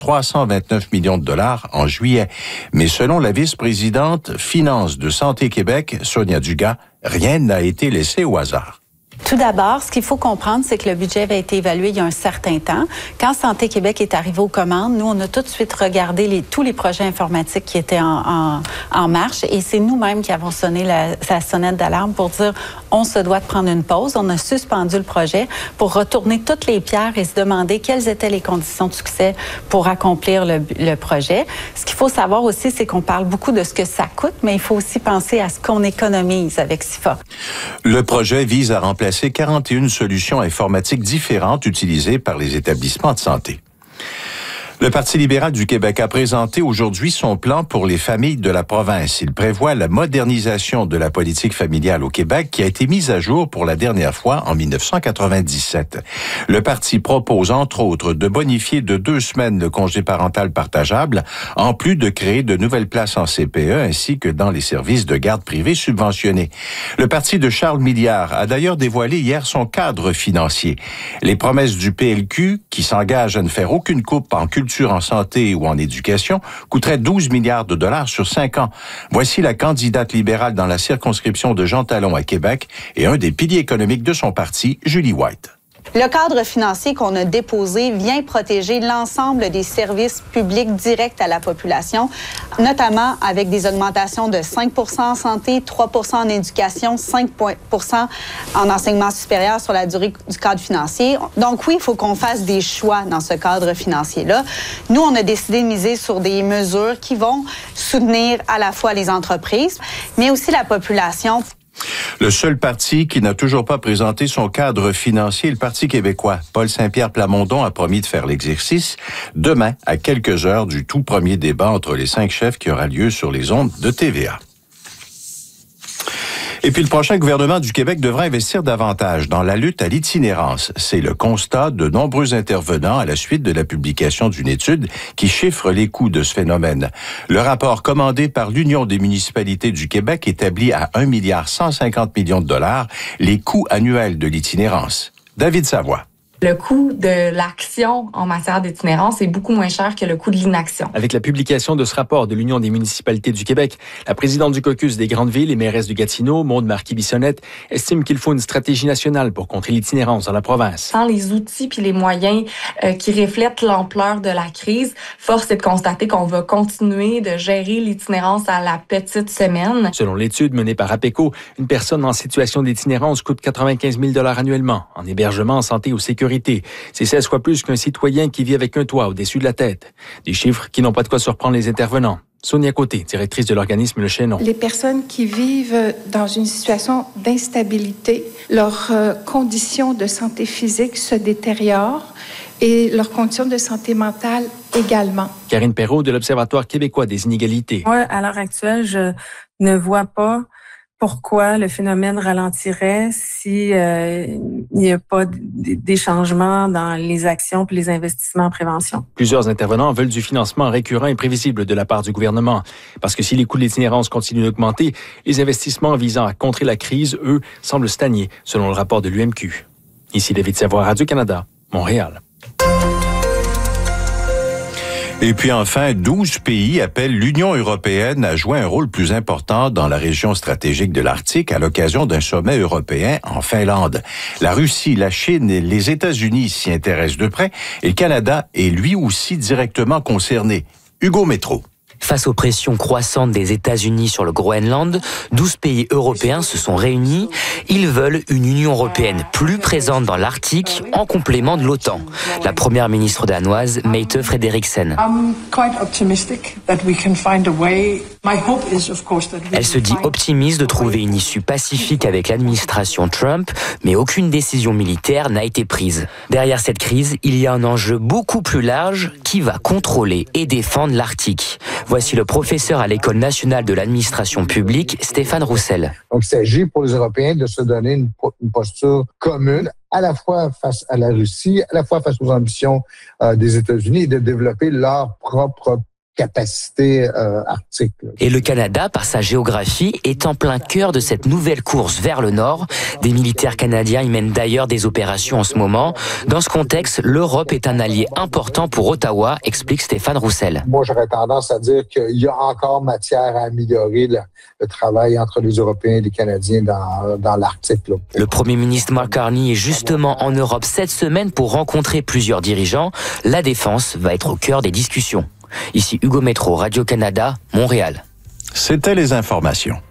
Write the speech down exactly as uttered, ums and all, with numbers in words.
trois cent vingt-neuf millions de dollars en juillet. Mais selon la vice-présidente Finances de Santé Québec, Sonia Dugas, rien n'a été laissé au hasard. Tout d'abord, ce qu'il faut comprendre, c'est que le budget avait été évalué il y a un certain temps. Quand Santé Québec est arrivé aux commandes, nous, on a tout de suite regardé les, tous les projets informatiques qui étaient en, en, en marche et c'est nous-mêmes qui avons sonné la, la sonnette d'alarme pour dire on se doit de prendre une pause. On a suspendu le projet pour retourner toutes les pierres et se demander quelles étaient les conditions de succès pour accomplir le, le projet. Ce qu'il faut savoir aussi, c'est qu'on parle beaucoup de ce que ça coûte, mais il faut aussi penser à ce qu'on économise avec S I F A. Le projet vise à remplacer quarante et une solutions informatiques différentes utilisées par les établissements de santé. Le Parti libéral du Québec a présenté aujourd'hui son plan pour les familles de la province. Il prévoit la modernisation de la politique familiale au Québec qui a été mise à jour pour la dernière fois en dix-neuf cent quatre-vingt-dix-sept. Le parti propose entre autres de bonifier de deux semaines le congé parental partageable, en plus de créer de nouvelles places en C P E ainsi que dans les services de garde privés subventionnés. Le parti de Charles Milliard a d'ailleurs dévoilé hier son cadre financier. Les promesses du P L Q, qui s'engage à ne faire aucune coupe en culture en santé ou en éducation, coûterait douze milliards de dollars sur cinq ans. Voici la candidate libérale dans la circonscription de Jean Talon à Québec et un des piliers économiques de son parti, Julie White. Le cadre financier qu'on a déposé vient protéger l'ensemble des services publics directs à la population, notamment avec des augmentations de cinq pour cent en santé, trois pour cent en éducation, cinq pour cent en enseignement supérieur sur la durée du cadre financier. Donc oui, il faut qu'on fasse des choix dans ce cadre financier-là. Nous, on a décidé de miser sur des mesures qui vont soutenir à la fois les entreprises, mais aussi la population. Le seul parti qui n'a toujours pas présenté son cadre financier est le Parti québécois. Paul Saint-Pierre Plamondon a promis de faire l'exercice demain à quelques heures du tout premier débat entre les cinq chefs qui aura lieu sur les ondes de T V A. Et puis le prochain gouvernement du Québec devra investir davantage dans la lutte à l'itinérance. C'est le constat de nombreux intervenants à la suite de la publication d'une étude qui chiffre les coûts de ce phénomène. Le rapport commandé par l'Union des municipalités du Québec établit à un milliard cent cinquante millions de dollars les coûts annuels de l'itinérance. David Savoie. Le coût de l'action en matière d'itinérance est beaucoup moins cher que le coût de l'inaction. Avec la publication de ce rapport de l'Union des municipalités du Québec, la présidente du caucus des grandes villes et mairesse du Gatineau, Maude Marquis-Bissonnette, estime qu'il faut une stratégie nationale pour contrer l'itinérance dans la province. Sans les outils puis les moyens euh, qui reflètent l'ampleur de la crise, force est de constater qu'on va continuer de gérer l'itinérance à la petite semaine. Selon l'étude menée par APECO, une personne en situation d'itinérance coûte quatre-vingt-quinze mille dollars annuellement, en hébergement, en santé ou sécurité. C'est seize fois plus qu'un citoyen qui vit avec un toit au-dessus de la tête. Des chiffres qui n'ont pas de quoi surprendre les intervenants. Sonia Côté, directrice de l'organisme Le Chaînon. Les personnes qui vivent dans une situation d'instabilité, leurs conditions de santé physique se détériorent et leurs conditions de santé mentale également. Karine Perrault de l'Observatoire québécois des inégalités. Moi, à l'heure actuelle, je ne vois pas pourquoi le phénomène ralentirait si euh, il n'y a pas d- des changements dans les actions et les investissements en prévention. Plusieurs intervenants veulent du financement récurrent et prévisible de la part du gouvernement. Parce que si les coûts de l'itinérance continuent d'augmenter, les investissements visant à contrer la crise, eux, semblent stagner, selon le rapport de l'U M Q. Ici David Savoie, Radio-Canada, Montréal. Et puis enfin, douze pays appellent l'Union européenne à jouer un rôle plus important dans la région stratégique de l'Arctique à l'occasion d'un sommet européen en Finlande. La Russie, la Chine et les États-Unis s'y intéressent de près et le Canada est lui aussi directement concerné. Hugo Métro. Face aux pressions croissantes des États-Unis sur le Groenland, douze pays européens se sont réunis. Ils veulent une Union européenne plus présente dans l'Arctique, en complément de l'OTAN. La première ministre danoise, Mette Frederiksen. Elle se dit optimiste de trouver une issue pacifique avec l'administration Trump, mais aucune décision militaire n'a été prise. Derrière cette crise, il y a un enjeu beaucoup plus large qui va contrôler et défendre l'Arctique. Voici le professeur à l'École nationale de l'administration publique, Stéphane Roussel. Donc, il s'agit pour les Européens de se donner une, une posture commune, à la fois face à la Russie, à la fois face aux ambitions euh, des États-Unis et de développer leur propre capacité euh, arctique. Là. Et le Canada, par sa géographie, est en plein cœur de cette nouvelle course vers le nord. Des militaires canadiens y mènent d'ailleurs des opérations en ce moment. Dans ce contexte, l'Europe est un allié important pour Ottawa, explique Stéphane Roussel. Moi, j'aurais tendance à dire qu'il y a encore matière à améliorer le, le travail entre les Européens et les Canadiens dans, dans l'Arctique. Là. Le premier ministre Mark Carney est justement en Europe cette semaine pour rencontrer plusieurs dirigeants. La défense va être au cœur des discussions. Ici Hugo Métro, Radio-Canada, Montréal. C'était les informations.